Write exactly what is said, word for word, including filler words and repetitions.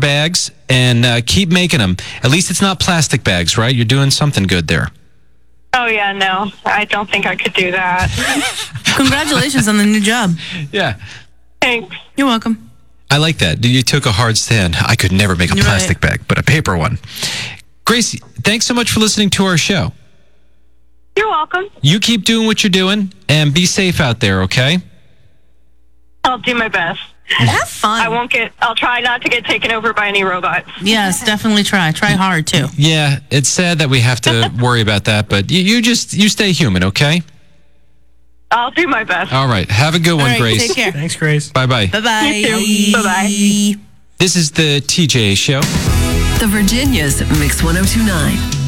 bags and uh, keep making them. At least it's not plastic bags, right? You're doing something good there. Oh, yeah, no. I don't think I could do that. Congratulations on the new job. Yeah. Thanks. You're welcome. I like that. You took a hard stand. I could never make a You're plastic right. bag, but a paper one. Gracie, thanks so much for listening to our show. You're welcome. You keep doing what you're doing and be safe out there, okay? I'll do my best. Have fun. I won't get, I'll try not to get taken over by any robots. Yes, definitely try. Try hard, too. Yeah, it's sad that we have to worry about that, but you, you just, you stay human, okay? I'll do my best. All right. Have a good one, All right, Grace. take care. Thanks, Grace. Bye-bye. Bye-bye. You too. Bye-bye. This is the T J Show. The Virginia's Mix one oh two point nine.